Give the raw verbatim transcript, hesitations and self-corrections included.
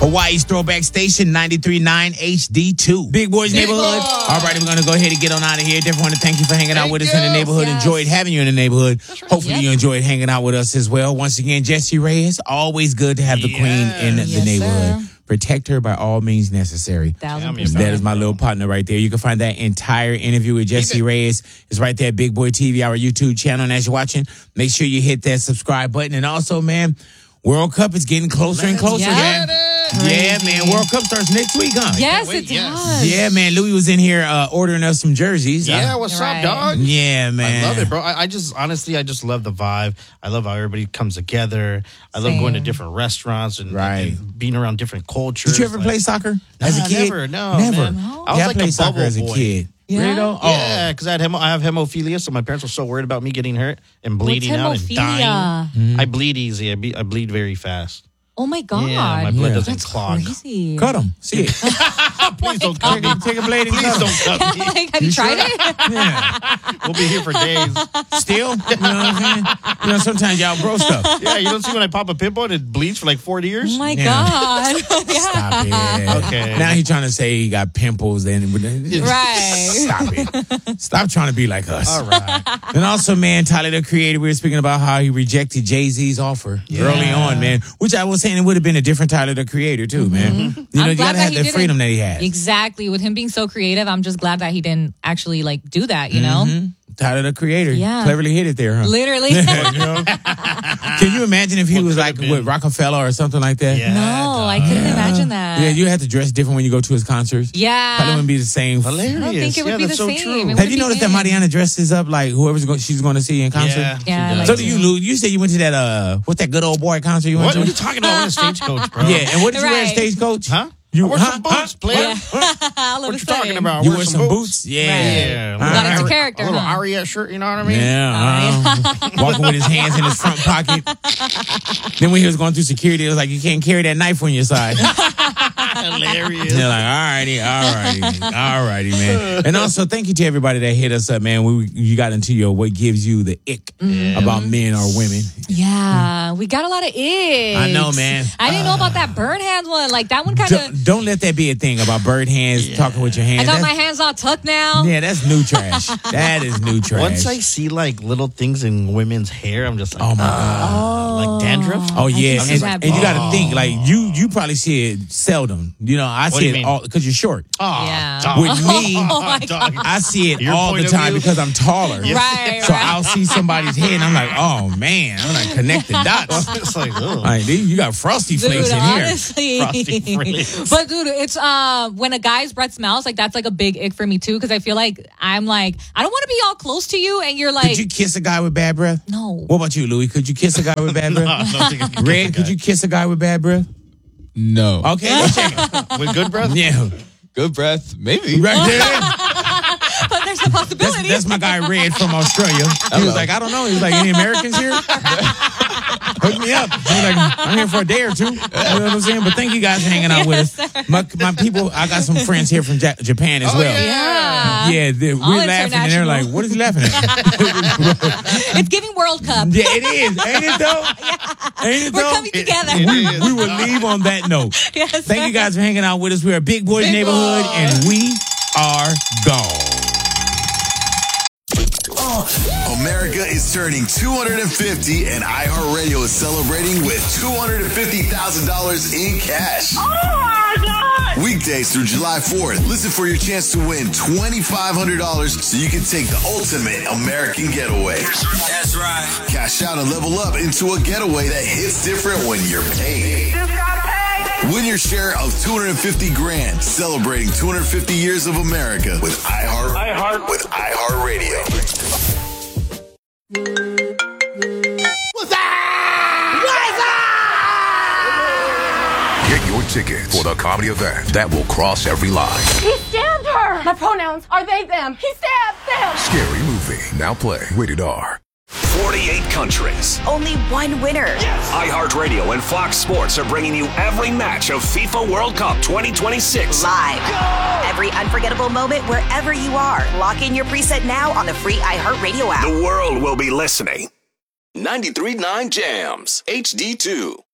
Hawaii's throwback station, ninety-three point nine H D two. Big Boys Big Neighborhood. Boy. All right, we're going to go ahead and get on out of here. Definitely want to thank you for hanging out Thank with us you. in the neighborhood. Yes. Enjoyed having you in the neighborhood. right. Hopefully Yep. you enjoyed hanging out with us as well. Once again, Jessie Reyes, always good to have the queen in the Yes, neighborhood. sir. Protect her by all means necessary. Thousand Tell me percent. about That is my little partner right there. You can find that entire interview with Jessie it. Reyes. It's right there, Big Boy T V, our YouTube channel. And as you're watching, make sure you hit that subscribe button. And also, man, World Cup is getting closer and closer, Yeah. man. Yeah, Crazy. man. World Cup starts next week, huh? Yes, wait, it yes. does. Yeah, man. Louis was in here uh, ordering us some jerseys. Yeah, Uh, what's Right. up, dog? yeah, man. I love it, bro. I, I just, honestly, I just love the vibe. I love how everybody comes together. I love going to Same. different restaurants and, Right. and being around different cultures. Did you ever Like- play soccer as a Nah, kid? never, no, Never. man. No? I was yeah, like I played a soccer bubble as a boy. kid. Yeah? Really though? Yeah, because I had hemo- I have hemophilia, so my parents were so worried about me getting hurt and bleeding out and hemophilia? dying. Mm-hmm. I bleed easy. I, be, I bleed very fast. Oh my God. Yeah, my blood Yeah. doesn't That's clog. crazy. Oh, cut them. See it. Please don't cut take, me. a, take a blade and Please cut 'em. don't cut me. Like, have you, tried it? Yeah. We'll be here for days. Still, you know what I'm saying? You know, sometimes y'all grow stuff. Yeah, you don't see when I pop a pimple and it bleeds for like forty years? Oh my Yeah. God. Stop it. Okay. Now he's trying to say he got pimples and Right. Stop it. Stop trying to be like us. All right. And also, man, Tyler the Creator, we were speaking about how he rejected Jay-Z's offer early on, man. Which I was saying it would have been a different Tyler the Creator too, man. You know, I'm you glad gotta that have he the didn't- freedom that he has. Exactly. With him being so creative, I'm just glad that he didn't actually like do that, you know? Mhm. Tyler the Creator. Yeah. Cleverly hit it there, huh? Literally. Can you imagine if he What was could like have been? with Rockefeller or something like that? Yeah. No, I couldn't imagine that. Yeah, you have to dress different when you go to his concerts. Yeah. Probably wouldn't be the same. Hilarious. I don't think it would yeah, be the that's so same. true. It Have wouldn't you be noticed that good. Mariana dresses up like whoever's go- she's going to see in concert? Yeah. she Yeah, did. like- So do you, Lou? You said you went to that, uh, what's that good old boy concert you went What to? are you talking about? We're a stagecoach, bro. Yeah, and what did you wear, Right. Stagecoach? Huh? You I wore huh? some boots, Huh? player. Yeah. All of What a you sudden. talking about? I You wore wear some boots? Yeah. Yeah. Uh, Got into Ari- character, A little huh? Ariat shirt, you know what I mean? Yeah, uh, walking with his hands in his front pocket. Then when he was going through security, it was like, you can't carry that knife on your side. Hilarious. They're like, all righty, all righty, all righty, man. And also, thank you to everybody that hit us up, man. We you got into your what gives you the ick about men or women. Yeah, we got a lot of icks. I know, man. I didn't know about that burn hands one. Like that one kind of. Don't, don't let that be a thing about bird hands, talking with your hands. I got my That's- hands all tucked now. Yeah, that's new trash. That is new trash. Once I see like little things in women's hair, I'm just like, Oh my ah, like dandruff. Oh yeah, can see and, that and you got to Oh. think like you. You probably see it seldom. You know, I What do see you it mean? all because you're short. Oh, Yeah. dog. With me, Oh my Dog. I see it Your all point the of time view? because I'm taller. Right, So right. I'll see somebody's head and I'm like, oh man, I'm like connect the dots. It's like, ugh. Like, dude, you got frosty Dude, flakes in here. honestly. Frosty Flakes. But dude, it's uh when a guy's breath smells, like that's like a big ick for me too, because I feel like I'm like, I don't want to be all close to you and you're like, Could you kiss a guy with bad breath? no. What about you, Louis? Could you kiss a guy with bad breath? No, I don't think I can Red, kiss a could guy. you kiss a guy with bad breath? No. Okay, let's check it. With good breath? Yeah, Good breath, maybe. right there. But there's a That's, possibility. that's my guy Red from Australia. He was like, I don't know. He was like, any Americans here? Hook me up. He was like, I'm here for a day or two. You know what I'm saying? But thank you guys for hanging out with us. My, my people, I got some friends here from Ja- Japan as Oh, well. yeah. Yeah, they- we're All laughing and they're like, what is he laughing at? It's giving World Cup. Yeah, it is. Ain't it though? Ain't it We're though? coming together. it we, is. we will leave on that note. Yes, Thank sir. you guys for hanging out with us. We're a Big Boys Big Neighborhood Boy. and we are gone. America is turning two hundred fifty and iHeartRadio is celebrating with two hundred fifty thousand dollars in cash. Oh my God! Weekdays through July fourth, listen for your chance to win twenty-five hundred dollars so you can take the ultimate American getaway. That's right. Cash out and level up into a getaway that hits different when you're paid. Just got paid! Win your share of two hundred fifty grand, celebrating two hundred fifty years of America with iHeart, iHeart. with iHeartRadio. Get your tickets for the comedy event that will cross every line. He stabbed her! My pronouns are they, them. He stabbed them! Scary movie. Now play. Rated R. forty-eight countries. Only one winner. iHeartRadio and Fox Sports are bringing you every match of FIFA World Cup twenty twenty-six. Live. Every unforgettable moment wherever you are. Lock in your preset now on the free iHeartRadio app. The world will be listening. ninety-three point nine Jams, H D two.